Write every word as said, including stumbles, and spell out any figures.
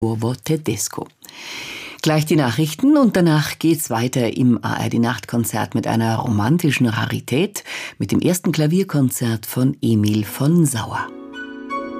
Nuovo Tedesco. Gleich die Nachrichten und danach geht's weiter im A R D-Nachtkonzert mit einer romantischen Rarität, mit dem ersten Klavierkonzert von Emil von Sauer.